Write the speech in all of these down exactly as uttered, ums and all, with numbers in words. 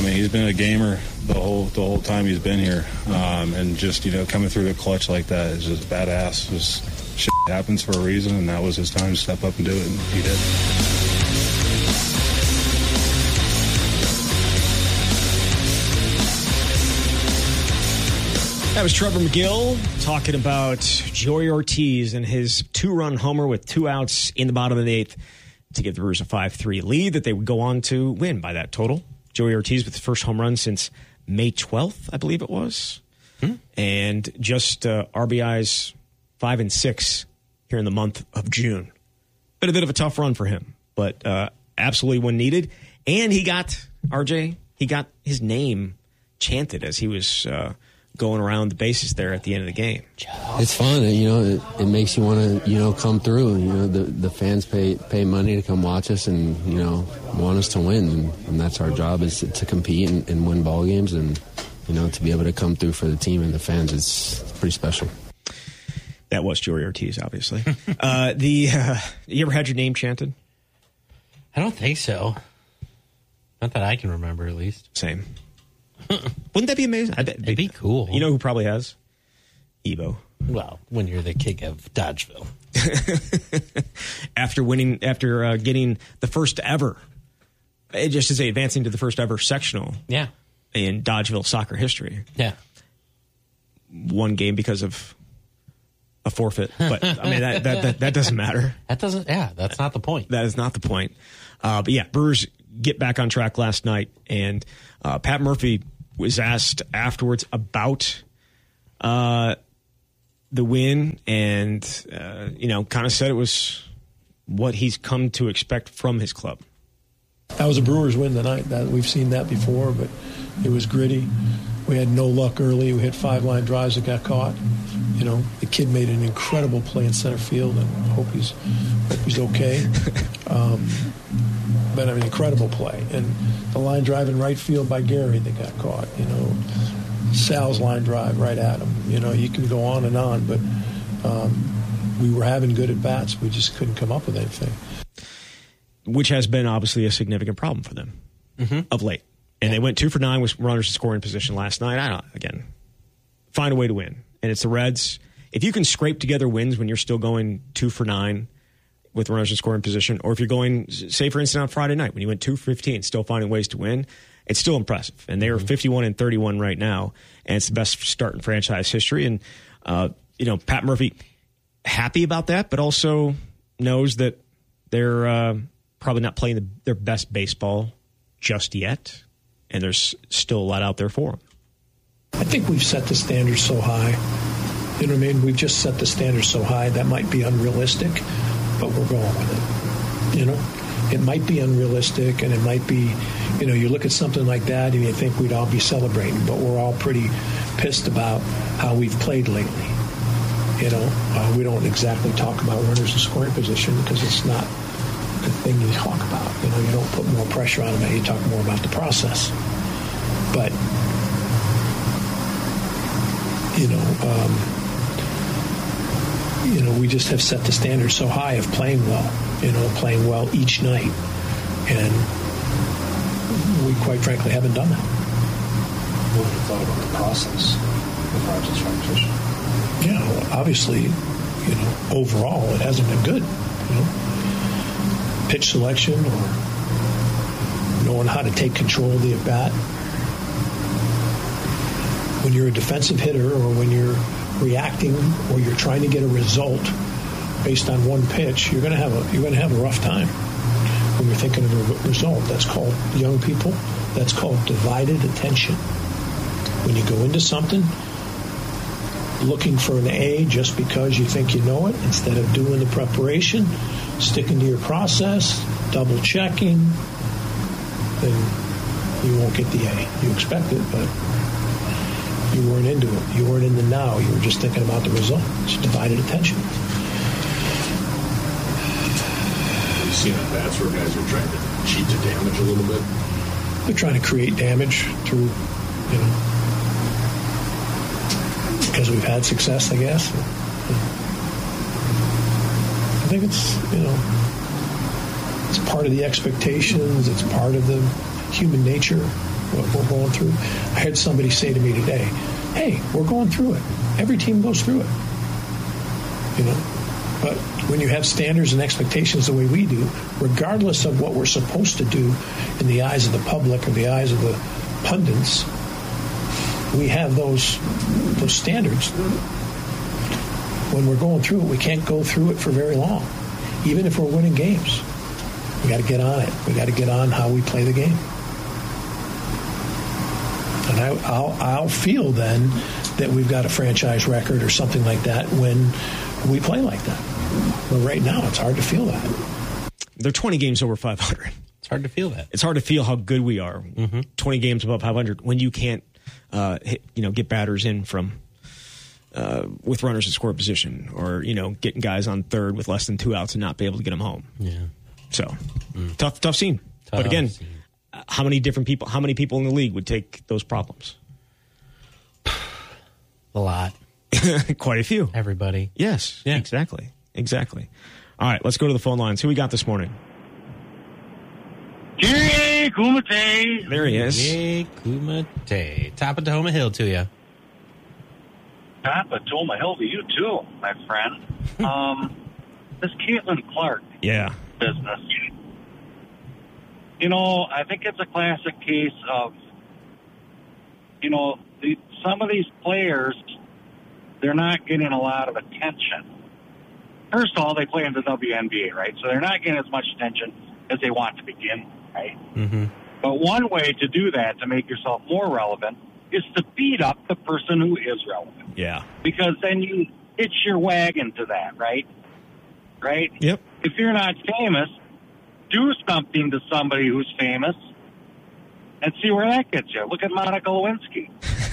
mean, he's been a gamer the whole the whole time he's been here, um, and just, you know, coming through the clutch like that is just badass. Just shit happens for a reason, and that was his time to step up and do it, and he did. That was Trevor McGill talking about Joey Ortiz and his two-run homer with two outs in the bottom of the eighth to give the Brewers a five three lead that they would go on to win by that total. Joey Ortiz with his first home run since May twelfth, I believe it was. Hmm. And just uh, R B Is five and six here in the month of June. Been a bit of a tough run for him, but uh, absolutely when needed. And he got, R J, he got his name chanted as he was uh, going around the bases there at the end of the game. It's fun, you know. It, it makes you want to, you know, come through. You know, the the fans pay pay money to come watch us, and you know, want us to win, and, and that's our job, is to, to compete and, and win ball games, and you know, to be able to come through for the team and the fans. It's, it's pretty special. That was Joey Ortiz, obviously. uh, the uh, you ever had your name chanted? I don't think so. Not that I can remember, at least. Same. Wouldn't that be amazing? I bet, It'd be cool. You know who probably has? Evo. Well, when you're the king of Dodgeville. after winning, after uh, getting the first ever, just to say, advancing to the first ever sectional. Yeah. In Dodgeville soccer history. Yeah. One game because of a forfeit. But, I mean, that, that, that, that doesn't matter. That doesn't, yeah, that's not the point. That is not the point. Uh, but, yeah, Brewers get back on track last night, and uh, Pat Murphy was asked afterwards about uh, the win, and uh, you know, kind of said it was what he's come to expect from his club. That was a Brewers win tonight. That we've seen that before, but it was gritty. We had no luck early. We hit five line drives that got caught. You know, the kid made an incredible play in center field, and hope he's hope he's okay. Um, but I mean, incredible play, and the line drive in right field by Gary that got caught. You know, Sal's line drive right at him. You know, you can go on and on, but um, we were having good at bats. We just couldn't come up with anything, which has been obviously a significant problem for them mm-hmm. of late. And yeah. They went two for nine with runners in scoring position last night. I don't again find a way to win, and it's the Reds. If you can scrape together wins when you're still going two for nine with runners in scoring position, or if you're going, say, for instance, on Friday night when you went two for fifteen, still finding ways to win, it's still impressive. And they are fifty-one and thirty-one right now, and it's the best start in franchise history. And, uh, you know, Pat Murphy, happy about that, but also knows that they're uh, probably not playing the, their best baseball just yet, and there's still a lot out there for them. I think we've set the standard so high. You know what I mean? We've just set the standard so high that might be unrealistic, but we're going with it. You know, it might be unrealistic, and it might be, you know, you look at something like that and you think we'd all be celebrating, but we're all pretty pissed about how we've played lately. You know, uh, we don't exactly talk about runners in scoring position because it's not the thing you talk about. You know, you don't put more pressure on them. You talk more about the process. But, you know, um, you know, we just have set the standard so high of playing well, you know, playing well each night. And we quite frankly haven't done that. What have you thought about the process of Rogers transition? Yeah, well, obviously, you know, overall it hasn't been good. You know, pitch selection or knowing how to take control of the at-bat. When you're a defensive hitter or when you're reacting or you're trying to get a result based on one pitch, you're going to have a you're going to have a rough time when you're thinking of a result. That's called, young people, that's called divided attention. When you go into something looking for an A just because you think you know it, instead of doing the preparation, sticking to your process, double checking, then you won't get the A. You expect it, but you weren't into it. You weren't in the now. You were just thinking about the result. It's divided attention. Have you seen at bats where guys are trying to cheat to damage a little bit? They're trying to create damage through, you know, because we've had success, I guess. I think it's, you know, it's part of the expectations. It's part of the human nature. what we're going through. I had somebody say to me today, hey, we're going through it. Every team goes through it. You know? But when you have standards and expectations the way we do, regardless of what we're supposed to do in the eyes of the public or the eyes of the pundits, we have those those standards. When we're going through it, we can't go through it for very long, even if we're winning games. We got to get on it. We got to get on how we play the game. And I, I'll, I'll feel then that we've got a franchise record or something like that when we play like that. But right now, it's hard to feel that. They're twenty games over five hundred. It's hard to feel that. It's hard to feel how good we are. Mm-hmm. twenty games above five hundred when you can't, uh, hit, you know, get batters in from uh, with runners in score position, or you know, getting guys on third with less than two outs and not be able to get them home. Yeah. So mm. tough, tough scene. Tough but again, scene. how many different people? How many people in the league would take those problems? A lot. Quite a few. Everybody. Yes. Yeah. Exactly. Exactly. All right, let's go to the phone lines. Who we got this morning? Jay Kumate. There he is. Jay Kumate. Top of Tahoma Hill to you. Top of Tahoma Hill to you, too, my friend. um, this Caitlin Clark Yeah. business. You know, I think it's a classic case of, you know, the, some of these players, they're not getting a lot of attention. First of all, they play in the W N B A, right? So they're not getting as much attention as they want to begin, right? Mm-hmm. But one way to do that, to make yourself more relevant, is to beat up the person who is relevant. Yeah. Because then you hitch your wagon to that, right? Right? Yep. If you're not famous, do something to somebody who's famous and see where that gets you. Look at Monica Lewinsky.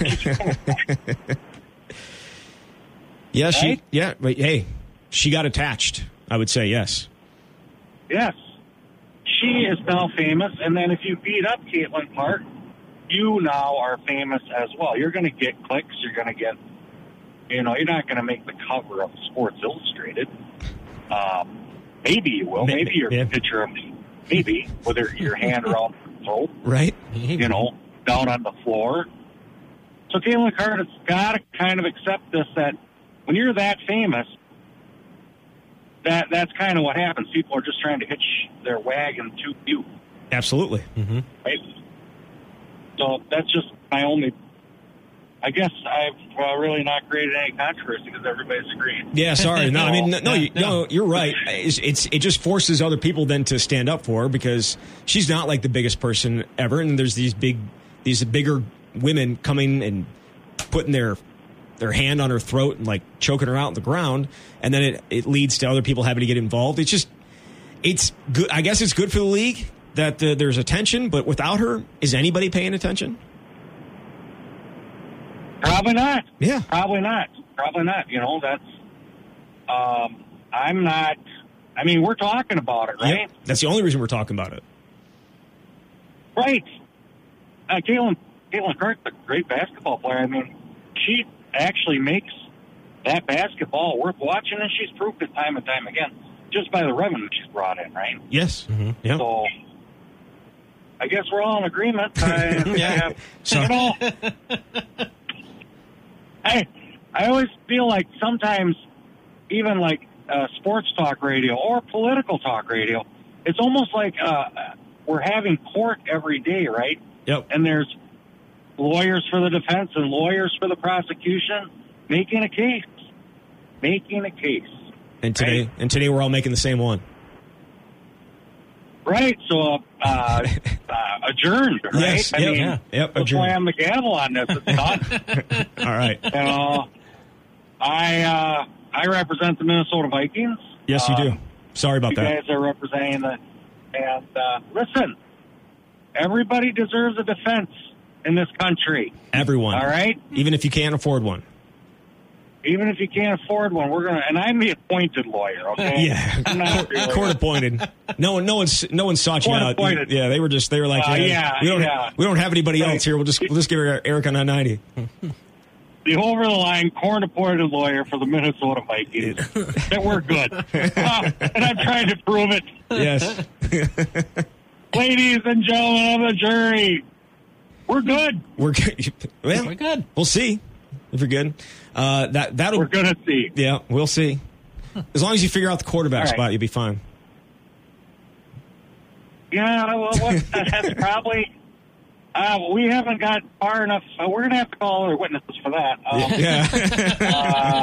Yeah, she. Right? Yeah, but hey, she got attached. I would say yes. Yes. She is now famous, and then if you beat up Caitlin Clark, you now are famous as well. You're going to get clicks. You're going to get, you know, you're not going to make the cover of Sports Illustrated. Um, maybe you will. Maybe, maybe your yeah. picture of me. Maybe with your, your hand around the throat. Right. You know, down on the floor. So Caitlin Clark has got to kind of accept this, that when you're that famous, that that's kind of what happens. People are just trying to hitch their wagon to you. Absolutely. Mm-hmm. Right? So that's just my only... I guess I've uh, really not created any controversy because everybody's agreeing. Yeah, sorry. No, I mean, no, no, you, No. no you're right. It's, it's it just forces other people then to stand up for her because she's not like the biggest person ever, and there's these big, these bigger women coming and putting their their hand on her throat and like choking her out on the ground, and then it, it leads to other people having to get involved. It's just, it's good. I guess it's good for the league that uh, there's attention, but without her, is anybody paying attention? Probably not. Yeah. Probably not. Probably not. You know, that's, um, I'm not, I mean, we're talking about it, right? Yep. That's the only reason we're talking about it. Right. Uh, Caitlin, Caitlin Clark's a great basketball player. I mean, she actually makes that basketball worth watching, and she's proved it time and time again, just by the revenue she's brought in, right? Yes. Mm-hmm. Yeah. So, I guess we're all in agreement. I, Yeah. I, So- you know, I, I always feel like sometimes, even like uh, sports talk radio or political talk radio, it's almost like uh, we're having court every day, right? Yep. And there's lawyers for the defense and lawyers for the prosecution making a case, making a case. And today, Right. and today we're all making the same one. Right, so uh, uh, adjourned, right? Yes, I yep, mean, yeah, yep, we'll adjourned. slam the gavel on this. It's done. All right. You know, I uh, I represent the Minnesota Vikings. Yes, you do. Um, Sorry about you that. guys are representing the. And uh, listen, everybody deserves a defense in this country. Everyone. All right, Even if you can't afford one. even if you can't afford one, we're gonna. And I'm the appointed lawyer. Okay. Yeah. I'm not really- Court appointed. No one, no one's, no one sought you Court out. appointed. Yeah, they were just, they were like, Uh, yeah, yeah, we don't, yeah. we don't have anybody Right. else here. We'll just, we'll just give Eric on nine ninety. the over the line court appointed lawyer for the Minnesota Vikings. That we're good. Uh, and I'm trying to prove it. Yes. Ladies and gentlemen of the jury, We're good. We're good. Well, We're good. We'll see if you're good. Uh, that that'll. We're gonna see. Yeah, we'll see. As long as you figure out the quarterback All right. spot, you'll be fine. Yeah, well, what, that's probably. Uh, we haven't got far enough. Uh, we're gonna have to call other witnesses for that. Um, Yeah.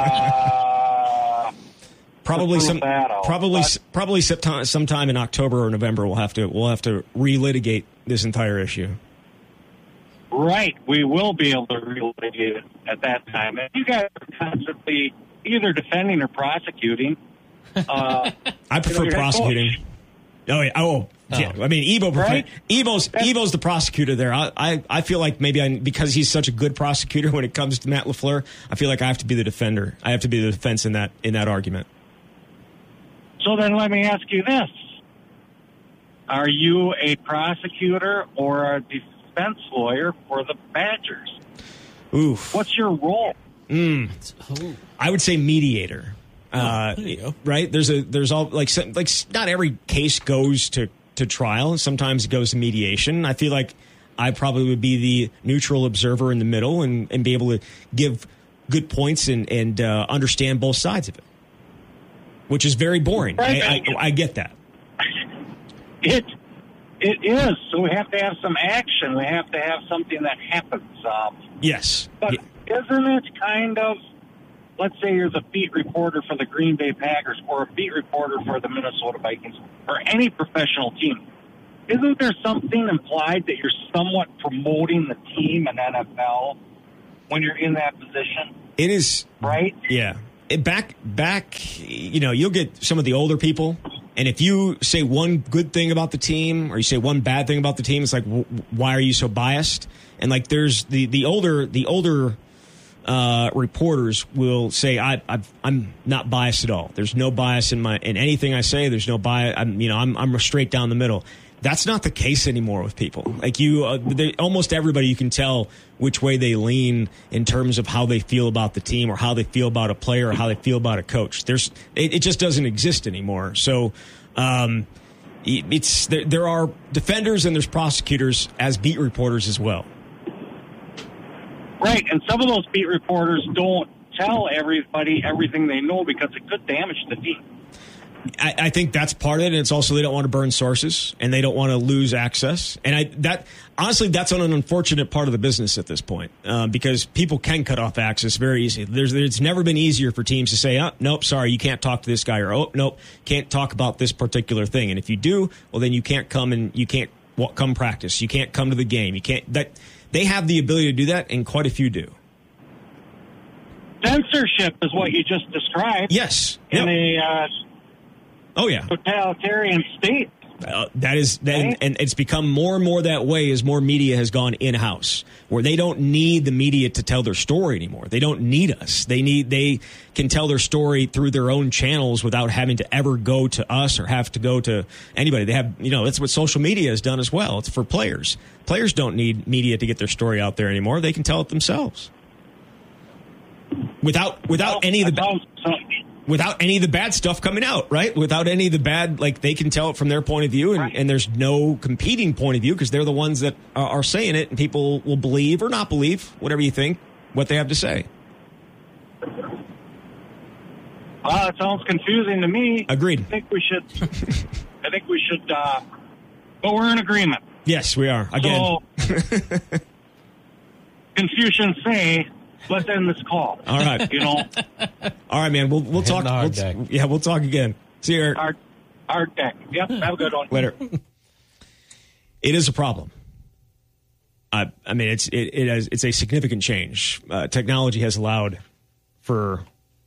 uh, Probably prove some. that out. Probably But- probably sometime sometime in October or November we'll have to we'll have to relitigate this entire issue. Right, we will be able to relitigate it at that time. And you guys are constantly either defending or prosecuting. Uh, I prefer you know, prosecuting. Oh yeah. Oh, yeah. I mean, Evo. Right? Evo's Evo's the prosecutor there. I, I I feel like maybe I because he's such a good prosecutor when it comes to Matt LaFleur. I feel like I have to be the defender. I have to be the defense in that in that argument. So then let me ask you this. Are you a prosecutor or a defense lawyer for the Badgers? Oof. What's your role? Mm. I would say mediator. Uh, there you go. Right? There's a there's all like some, like not every case goes to, to trial. Sometimes it goes to mediation. I feel like I probably would be the neutral observer in the middle and, and be able to give good points and and uh, understand both sides of it, which is very boring. Right. I, I, I get that. It it is. So we have to have some action. We have to have something that happens. Um, Yes. but Yeah. isn't it kind of, let's say you're the beat reporter for the Green Bay Packers or a beat reporter for the Minnesota Vikings or any professional team. Isn't there something implied that you're somewhat promoting the team in N F L when you're in that position, It is. right? Yeah. It back, back, you know, you'll get some of the older people, and if you say one good thing about the team or you say one bad thing about the team, it's like, w- why are you so biased? And like, there's the, the older, the older uh, reporters will say, I, I've, I'm not biased at all. There's no bias in my, in anything I say. There's no bias. I'm, you know, I'm, I'm straight down the middle. That's not the case anymore with people. Like you, uh, they, almost everybody, you can tell which way they lean in terms of how they feel about the team or how they feel about a player or how they feel about a coach. There's, it, it just doesn't exist anymore. So, um, it, it's there, there are defenders and there's prosecutors as beat reporters as well. Right, and some of those beat reporters don't tell everybody everything they know because it could damage the team. I, I think that's part of it, and it's also they don't want to burn sources and they don't want to lose access. And I that honestly, that's an unfortunate part of the business at this point uh, because people can cut off access very easily. There's it's never been easier for teams to say, "Oh, nope, sorry, you can't talk to this guy," or "Oh, nope, can't talk about this particular thing." And if you do, well, then you can't come and you can't well, come practice. You can't come to the game. You can't. That they have the ability to do that, and quite a few do. Censorship is what you just described. Yes. In Yep. a uh, Oh yeah. totalitarian state. Uh, that is, that, and, and it's become more and more that way as more media has gone in-house, where they don't need the media to tell their story anymore. They don't need us. They need, they can tell their story through their own channels without having to ever go to us or have to go to anybody. They have, you know, that's what social media has done as well. It's for players. Players don't need media to get their story out there anymore. They can tell it themselves without, without any of the. Sounds- Without any of the bad stuff coming out, right? Without any of the bad, like they can tell it from their point of view, and, Right. and there's no competing point of view because they're the ones that are, are saying it, and people will believe or not believe, whatever you think, what they have to say. Well, it sounds confusing to me. Agreed. I think we should. I think we should. Uh, but we're in agreement. Yes, we are. Again. So, Confucians say, "Let's end this call." All right. You know, All right, man. We'll we'll Hitting talk. the hard We'll, deck. yeah, we'll talk again. See you. Eric. our our deck. Yep. Have a good one. Later. It is a problem. I I mean, it's it, it has, it's a significant change. Uh, technology has allowed for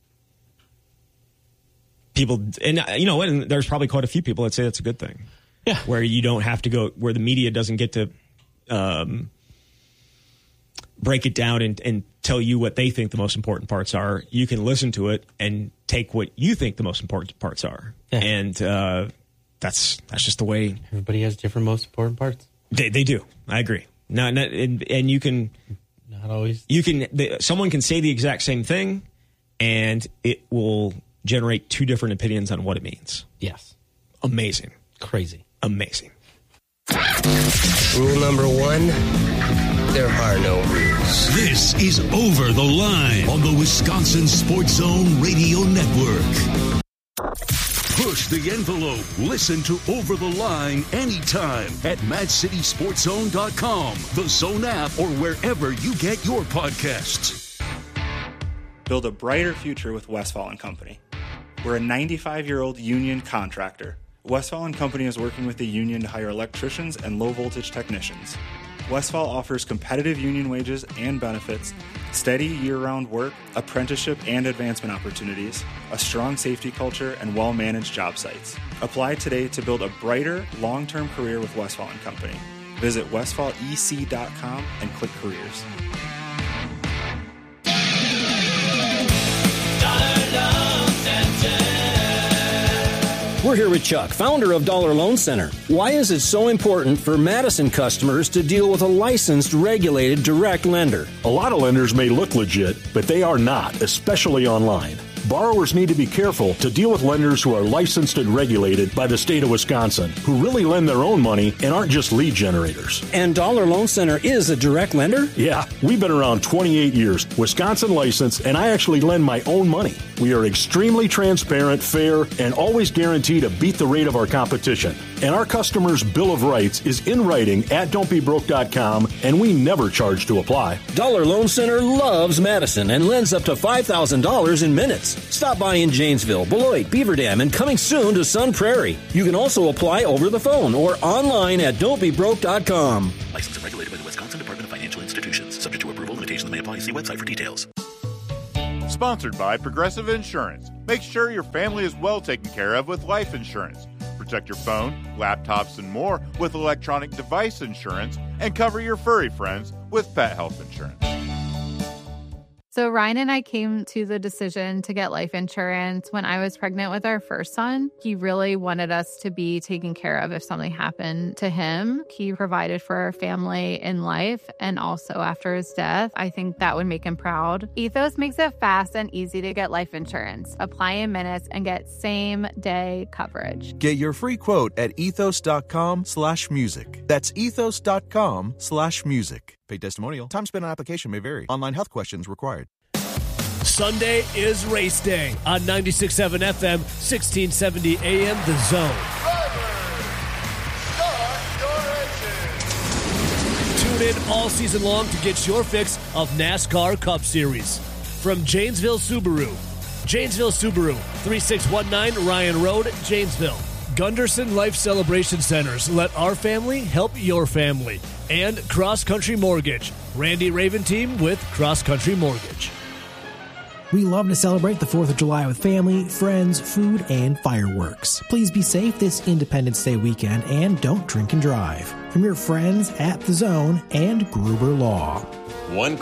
people, and uh, you know, and there's probably quite a few people that say that's a good thing. Yeah. Where you don't have to go, where the media doesn't get to um, break it down and, and tell you what they think the most important parts are. You can listen to it and take what you think the most important parts are, Yeah. and uh, that's that's just the way Everybody has different most important parts. they they do. I agree. No, no, and, and you can Not always. you can the, someone can say the exact same thing, and it will generate two different opinions on what it means. Yes. Amazing, Crazy. amazing. Rule number one, there are no rules. This is Over the Line on the Wisconsin Sports Zone Radio Network. Push the envelope. Listen to Over the Line anytime at match city sports zone dot com, the Zone app, or wherever you get your podcasts. Build a brighter future with Westfall and Company. We're a ninety-five-year-old union contractor. Westfall and Company is working with the union to hire electricians and low-voltage technicians. Westfall offers competitive union wages and benefits, steady year-round work, apprenticeship and advancement opportunities, a strong safety culture, and well-managed job sites. Apply today to build a brighter, long-term career with Westfall and Company. Visit westfall e c dot com and click careers. We're here with Chuck, founder of Dollar Loan Center. Why is it so important for Madison customers to deal with a licensed, regulated, direct lender? A lot of lenders may look legit, but they are not, especially online. Borrowers need to be careful to deal with lenders who are licensed and regulated by the state of Wisconsin, who really lend their own money and aren't just lead generators. And Dollar Loan Center is a direct lender? Yeah, we've been around twenty-eight years, Wisconsin licensed, and I actually lend my own money. We are extremely transparent, fair, and always guarantee to beat the rate of our competition. And our customers' Bill of Rights is in writing at don't be broke dot com, and we never charge to apply. Dollar Loan Center loves Madison and lends up to five thousand dollars in minutes. Stop by in Janesville, Beloit, Beaver Dam, and coming soon to Sun Prairie. You can also apply over the phone or online at don't be broke dot com. Licensed and regulated by the Wisconsin Department of Financial Institutions. Subject to approval, limitations may apply. See website for details. Sponsored by Progressive Insurance. Make sure your family is well taken care of with life insurance. Protect your phone, laptops, and more with electronic device insurance, and cover your furry friends with pet health insurance. So Ryan and I came to the decision to get life insurance when I was pregnant with our first son. He really wanted us to be taken care of if something happened to him. He provided for our family in life and also after his death. I think that would make him proud. Ethos makes it fast and easy to get life insurance. Apply in minutes and get same-day coverage. Get your free quote at ethos.com slash music. That's ethos.com slash music. Paid testimonial. Time spent on application may vary. Online health questions required. Sunday is race day on ninety-six point seven F M, sixteen seventy A M, The Zone. Tune in all season long to get your fix of NASCAR Cup Series. From Janesville Subaru. Janesville Subaru, thirty-six nineteen Ryan Road, Janesville. Gunderson Life Celebration Centers. Let our family help your family. And Cross Country Mortgage. Randy Raven team with Cross Country Mortgage. We love to celebrate the fourth of July with family, friends, food, and fireworks. Please be safe this Independence Day weekend and don't drink and drive. From your friends at The Zone and Gruber Law. One